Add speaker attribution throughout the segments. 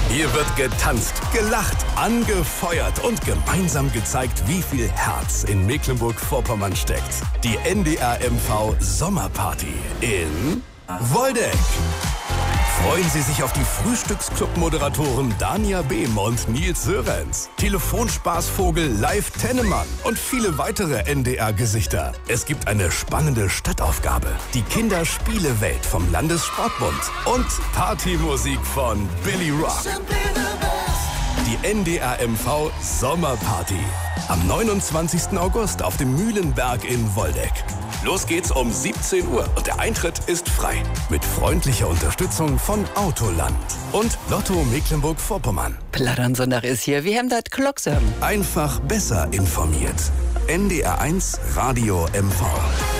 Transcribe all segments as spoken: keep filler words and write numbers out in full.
Speaker 1: Hier wird getanzt, gelacht, angefeuert und gemeinsam gezeigt, wie viel Herz in Mecklenburg-Vorpommern steckt. Die N D R M V Sommerparty in Woldeck. Freuen Sie sich auf die Frühstücksclub-Moderatoren Dania Behm und Nils Sörenz, Telefonspaßvogel Live Tennemann und viele weitere N D R-Gesichter. Es gibt eine spannende Stadtaufgabe, die Kinderspielewelt vom Landessportbund und Partymusik von Billy Rock. Die N D R M V Sommerparty am neunundzwanzigsten August auf dem Mühlenberg in Woldeck. Los geht's um siebzehn Uhr und der Eintritt ist frei. Mit freundlicher Unterstützung von Autoland und Lotto Mecklenburg-Vorpommern.
Speaker 2: Plattern-Sonntag ist hier. Wir haben das Glocksam.
Speaker 1: Einfach besser informiert. N D R eins Radio M V.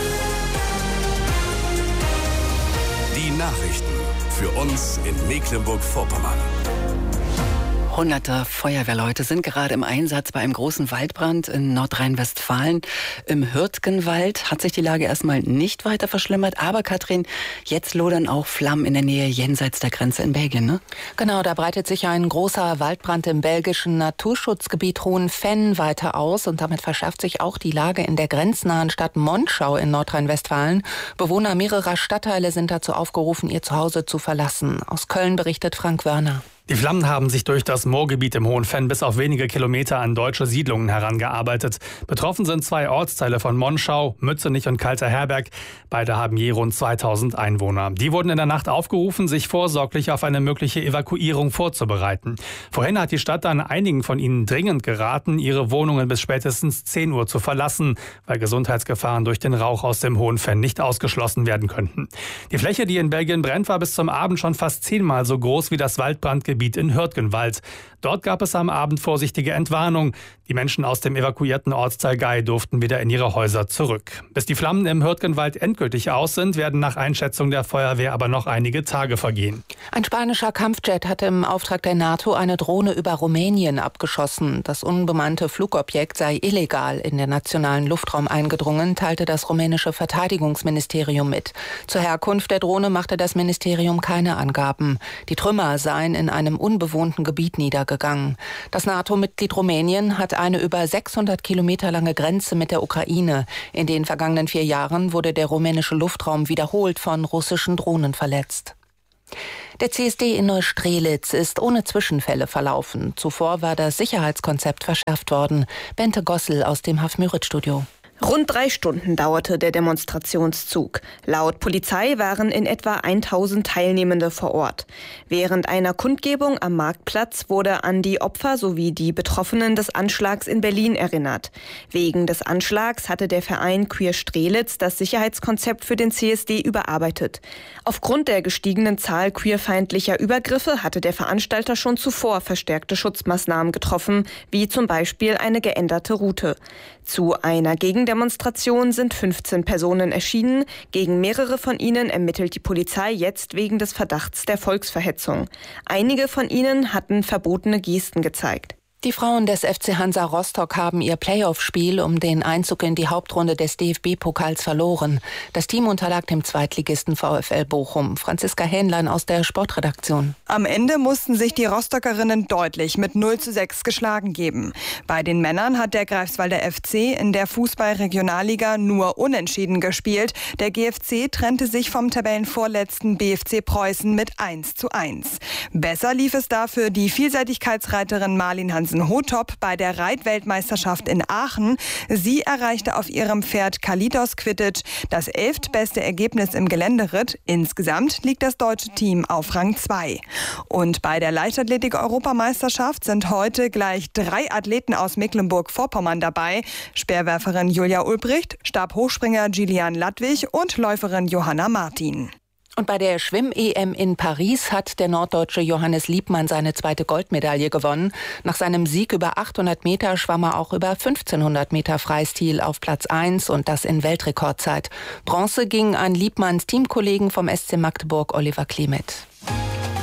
Speaker 1: Die Nachrichten für uns in Mecklenburg-Vorpommern.
Speaker 2: Hunderte Feuerwehrleute sind gerade im Einsatz bei einem großen Waldbrand in Nordrhein-Westfalen. Im Hürtgenwald hat sich die Lage erstmal nicht weiter verschlimmert. Aber Katrin, jetzt lodern auch Flammen in der Nähe jenseits der Grenze in Belgien, ne?
Speaker 3: Genau, da breitet sich ein großer Waldbrand im belgischen Naturschutzgebiet Hohenfenn weiter aus. Und damit verschärft sich auch die Lage in der grenznahen Stadt Monschau in Nordrhein-Westfalen. Bewohner mehrerer Stadtteile sind dazu aufgerufen, ihr Zuhause zu verlassen. Aus Köln berichtet Frank Wörner.
Speaker 4: Die Flammen haben sich durch das Moorgebiet im Hohenfenn bis auf wenige Kilometer an deutsche Siedlungen herangearbeitet. Betroffen sind zwei Ortsteile von Monschau, Mützenich und Kalter Herberg. Beide haben je rund zweitausend Einwohner. Die wurden in der Nacht aufgerufen, sich vorsorglich auf eine mögliche Evakuierung vorzubereiten. Vorhin hat die Stadt dann einigen von ihnen dringend geraten, ihre Wohnungen bis spätestens zehn Uhr zu verlassen, weil Gesundheitsgefahren durch den Rauch aus dem Hohenfenn nicht ausgeschlossen werden könnten. Die Fläche, die in Belgien brennt, war bis zum Abend schon fast zehnmal so groß wie das Waldbrandgebiet in Hürtgenwald. Dort gab es am Abend vorsichtige Entwarnung. Die Menschen aus dem evakuierten Ortsteil Gei durften wieder in ihre Häuser zurück. Bis die Flammen im Hürtgenwald endgültig aus sind, werden nach Einschätzung der Feuerwehr aber noch einige Tage vergehen.
Speaker 3: Ein spanischer Kampfjet hatte im Auftrag der NATO eine Drohne über Rumänien abgeschossen. Das unbemannte Flugobjekt sei illegal in den nationalen Luftraum eingedrungen, teilte das rumänische Verteidigungsministerium mit. Zur Herkunft der Drohne machte das Ministerium keine Angaben. Die Trümmer seien in einem unbewohnten Gebiet niedergegangen. Das NATO-Mitglied Rumänien hat eine über sechshundert Kilometer lange Grenze mit der Ukraine. In den vergangenen vier Jahren wurde der rumänische Luftraum wiederholt von russischen Drohnen verletzt. Der C S D in Neustrelitz ist ohne Zwischenfälle verlaufen. Zuvor war das Sicherheitskonzept verschärft worden. Bente Gossel aus dem Haf-Müritz-Studio.
Speaker 5: Rund drei Stunden dauerte der Demonstrationszug. Laut Polizei waren in etwa tausend Teilnehmende vor Ort. Während einer Kundgebung am Marktplatz wurde an die Opfer sowie die Betroffenen des Anschlags in Berlin erinnert. Wegen des Anschlags hatte der Verein Queer Strelitz das Sicherheitskonzept für den C S D überarbeitet. Aufgrund der gestiegenen Zahl queerfeindlicher Übergriffe hatte der Veranstalter schon zuvor verstärkte Schutzmaßnahmen getroffen, wie zum Beispiel eine geänderte Route. Zu einer Gegendemonstration sind fünfzehn Personen erschienen. Gegen mehrere von ihnen ermittelt die Polizei jetzt wegen des Verdachts der Volksverhetzung. Einige von ihnen hatten verbotene Gesten gezeigt.
Speaker 3: Die Frauen des F C Hansa Rostock haben ihr Playoff-Spiel um den Einzug in die Hauptrunde des D F B-Pokals verloren. Das Team unterlag dem Zweitligisten VfL Bochum. Franziska Hähnlein aus der Sportredaktion.
Speaker 6: Am Ende mussten sich die Rostockerinnen deutlich mit null zu sechs geschlagen geben. Bei den Männern hat der Greifswalder F C in der Fußball-Regionalliga nur unentschieden gespielt. Der G F C trennte sich vom Tabellenvorletzten B F C Preußen mit eins zu eins. Besser lief es dafür die Vielseitigkeitsreiterin Marlin Hansen Hotop bei der Reitweltmeisterschaft in Aachen. Sie erreichte auf ihrem Pferd Kalidos Quidditch das elftbeste Ergebnis im Geländeritt. Insgesamt liegt das deutsche Team auf Rang zwei. Und bei der Leichtathletik-Europameisterschaft sind heute gleich drei Athleten aus Mecklenburg-Vorpommern dabei. Speerwerferin Julia Ulbricht, Stabhochspringer Gillian Ladwig und Läuferin Johanna Martin.
Speaker 3: Und bei der Schwimm-E M in Paris hat der Norddeutsche Johannes Liebmann seine zweite Goldmedaille gewonnen. Nach seinem Sieg über achthundert Meter schwamm er auch über fünfzehnhundert Meter Freistil auf Platz eins und das in Weltrekordzeit. Bronze ging an Liebmanns Teamkollegen vom S C Magdeburg Oliver Klimet.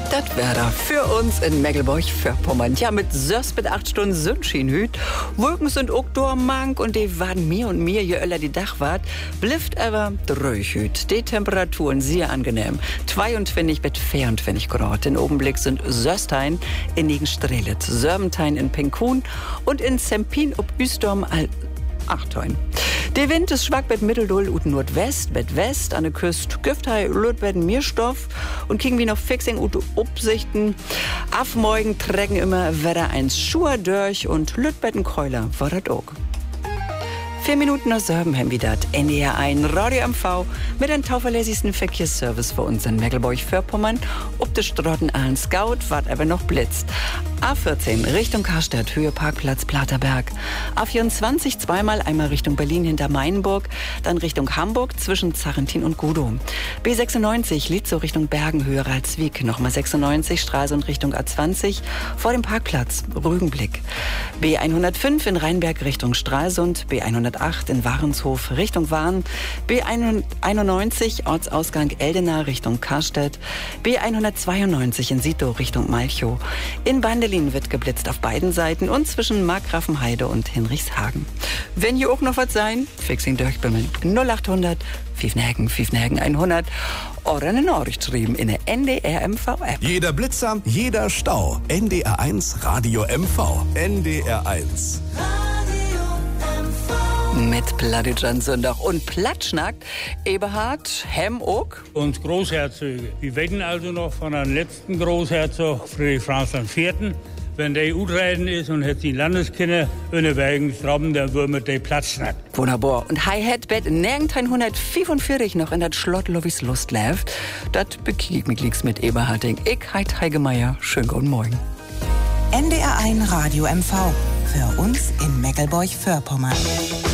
Speaker 2: Das wäre da für uns in Mecklenburg-Vorpommern. Ja, mit Sörs mit acht Stunden Sonnenschein hüt. Wolken sind auch dormank und die waren mir und mir je öller die Dachwart. Blifft aber dröch hüt. Die Temperaturen sehr angenehm. zweiundzwanzig bis vierundzwanzig Grad. In Augenblick sind Sörstein in Negenstrelet, Sörbentein in Penkun und in Sempin ob Üstorm al Achtheun. Der Wind ist schwach mit Mitteldol und Nordwest, mit West an der Küste. Güftei Lütbetten Mirstoff und kriegen wir noch Fixing und Upsichten. Afmorgen trecken immer Wetter eins Schuhe durch und Lütbetten Keuler war das auch. Vier Minuten nach Sörben haben wir das N D R eins Radio M V mit einem tauverlässigsten Verkehrsservice für uns in Mecklenburg-Vorpommern. Ob der Strotten allen Scout, wart aber noch blitzt. A vierzehn Richtung Karstadt, Höhe Parkplatz Platerberg. A vierundzwanzig zweimal, einmal Richtung Berlin hinter Mainburg, dann Richtung Hamburg zwischen Zarentin und Gudow. B sechsundneunzig Lietzow Richtung Bergen, Höhe Ralswiek. Nochmal sechsundneunzig Stralsund Richtung A zwanzig vor dem Parkplatz Rügenblick. B hundertfünf in Rheinberg Richtung Stralsund, B hundertacht in Warenshof Richtung Warn, B einundneunzig Ortsausgang Eldena Richtung Karstedt, B hundertzweiundneunzig in Siedlow Richtung Malchow. In Bandelin wird geblitzt auf beiden Seiten und zwischen Markgrafenheide und Hinrichshagen. Wenn hier auch noch was sein, Fixing durchbimmeln. null achthundert Pfiffenhagen, Pfiffenhagen hundert oder eine Nachricht schreiben in der N D R M V App.
Speaker 1: Jeder Blitzer, jeder Stau. N D R eins Radio M V. N D R eins.
Speaker 2: Mit Plattitschan Sonntag und Platschnackt, Eberhard, Hemmock.
Speaker 7: Und Großherzöge. Wir wetten also noch von einem letzten Großherzog, Friedrich Franz der Vierte. Wenn der utreden ist und hat die Landeskinder in den Wegen strauben, dann würden wir den Platschnackt.
Speaker 2: Wunderbar. Und Hi-Hat-Bett nirgend hundertfünfundvierzig noch in das Schlott Lovis Lust läuft. Das bekriegt mich lieg's mit Eberhard. Ich heit Heigemeier. Schönen guten Morgen.
Speaker 8: N D R eins Radio M V. Für uns in Mecklenburg-Vorpommern.